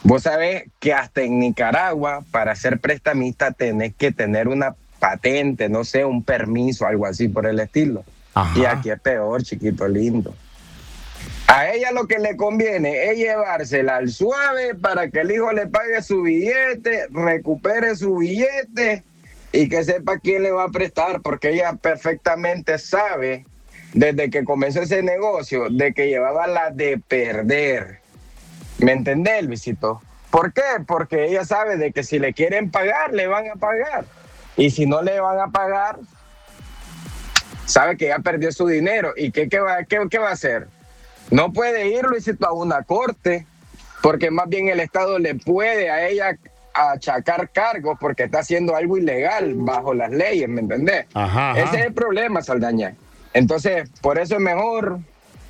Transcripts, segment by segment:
Vos sabés que hasta en Nicaragua, para ser prestamista, tenés que tener una patente, no sé, un permiso, algo así por el estilo. Ajá. Y aquí es peor, chiquito lindo. A ella lo que le conviene es llevársela al suave para que el hijo le pague su billete, recupere su billete y que sepa quién le va a prestar, porque ella perfectamente sabe, desde que comenzó ese negocio, de que llevaba la de perder. ¿Me entendés, Luisito? ¿Por qué? Porque ella sabe de que si le quieren pagar, le van a pagar. Y si no le van a pagar, sabe que ya perdió su dinero. ¿Y qué va a hacer? No puede ir, Luisito, a una corte, porque más bien el Estado le puede a ella achacar cargos porque está haciendo algo ilegal bajo las leyes, ¿me entendés? Ajá. Ese es el problema, Saldaña. Entonces, por eso es mejor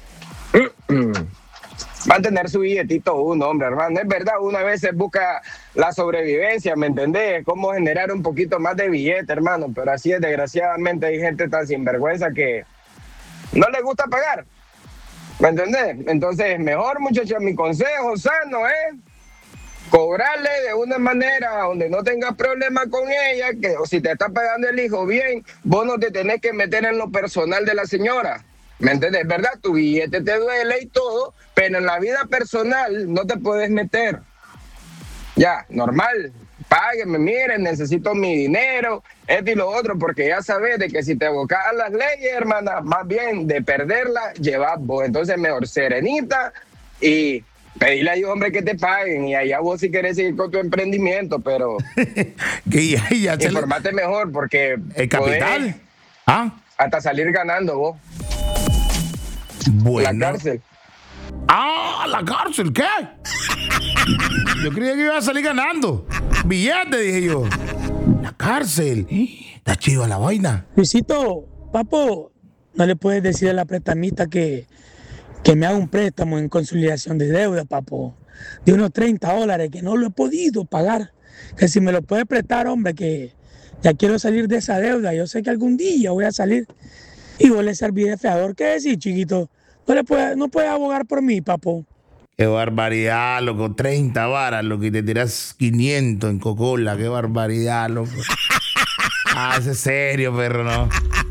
mantener su billetito uno, hombre, hermano. Es verdad, uno a veces busca la sobrevivencia, ¿me entendés? Cómo generar un poquito más de billete, hermano. Pero así es, desgraciadamente hay gente tan sinvergüenza que no le gusta pagar. ¿Me entendés? Entonces, mejor, muchachos, mi consejo sano es cobrarle de una manera donde no tengas problema con ella, que o si te está pagando el hijo bien, vos no te tenés que meter en lo personal de la señora. ¿Me entendés? ¿Verdad? Tu billete te duele y todo, pero en la vida personal no te puedes meter. Ya, normal. Páguenme, miren, necesito mi dinero, esto y lo otro, porque ya sabes de que si te abocas a las leyes, hermana, más bien de perderla, llevas vos. Entonces, mejor serenita y pedirle a Dios, hombre, que te paguen. Y allá vos si querés seguir con tu emprendimiento, pero Que ya informate mejor, porque el capital. hasta salir ganando vos. Bueno. La cárcel. La cárcel, ¿qué? Yo creía que iba a salir ganando. Billete, dije yo. La cárcel. Está chiva la vaina. Luisito, papo, ¿no le puedes decir a la prestamista que me haga un préstamo en consolidación de deuda, papo? De unos $30 que no lo he podido pagar. Que si me lo puede prestar, hombre, que ya quiero salir de esa deuda. Yo sé que algún día voy a salir y vos le serví de fiador. ¿Qué decís, chiquito? No puede abogar por mí, papo. Qué barbaridad, loco. 30 varas, lo que te tiras 500 en Coca-Cola. Qué barbaridad, loco. Ese es serio, perro, ¿no?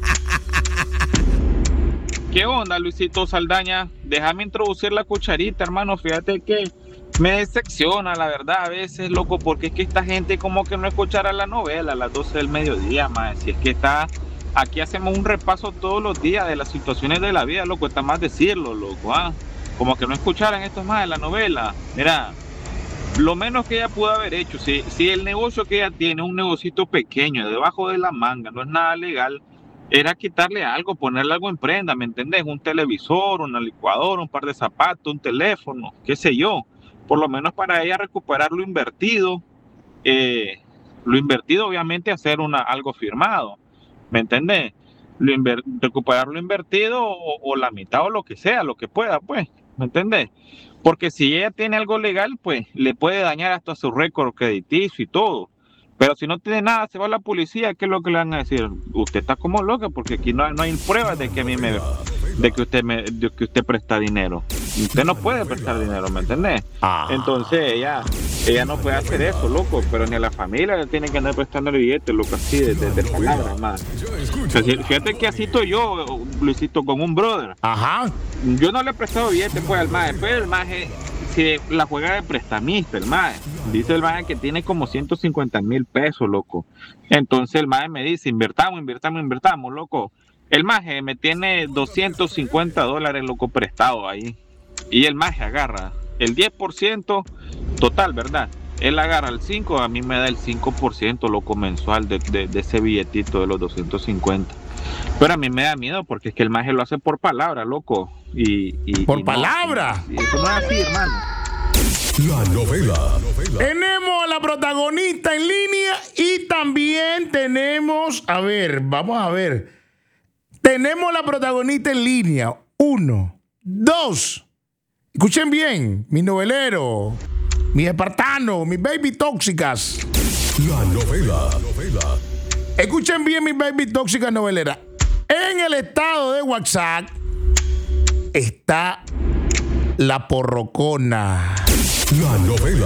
¿Qué onda, Luisito Saldaña? Déjame introducir la cucharita, hermano. Fíjate que me decepciona, la verdad, a veces, loco, porque es que esta gente como que no escuchara la novela a las 12 del mediodía, más. Si es que aquí hacemos un repaso todos los días de las situaciones de la vida, loco, está más decirlo, loco, como que no escucharan esto más de la novela. Mira, lo menos que ella pudo haber hecho, si el negocio que ella tiene es un negocito pequeño, debajo de la manga, no es nada legal, era quitarle algo, ponerle algo en prenda, ¿me entendés? Un televisor, una licuadora, un par de zapatos, un teléfono, qué sé yo. Por lo menos para ella recuperar lo invertido. Lo invertido, obviamente, hacer algo firmado, ¿me entendés? Recuperar lo invertido o la mitad o lo que sea, lo que pueda, pues, ¿me entendés? Porque si ella tiene algo legal, pues le puede dañar hasta su récord crediticio y todo. Pero si no tiene nada, se va a la policía, ¿qué es lo que le van a decir? Usted está como loca porque aquí no hay pruebas de que de que usted presta dinero. Usted no puede prestar dinero, ¿me entendés? Entonces ella no puede hacer eso, loco, pero ni a la familia le tiene que andar prestando el billete, loco, así de palabras más. O sea, fíjate que así estoy yo, Luisito, con un brother. Yo no le he prestado billete pues al maje, pero el maje si la juega de prestamista, el maje. Dice el maje que tiene como 150,000 pesos, loco. Entonces el maje me dice, invertamos, loco. El maje me tiene $250, loco, prestado ahí. Y el maje agarra el 10% total, ¿verdad? Él agarra el 5%, a mí me da el 5%, loco, mensual de ese billetito de los 250. Pero a mí me da miedo porque es que el maje lo hace por palabra, loco. ¿Por palabra? No, eso no es así, hermano. La novela. Tenemos a la protagonista en línea y también tenemos, vamos a ver. Tenemos la protagonista en línea. 1, 2. Escuchen bien, mi novelero, mi espartano, mis baby tóxicas. La novela. Escuchen bien, mis baby tóxicas noveleras. En el estado de WhatsApp está la porrocona. La novela.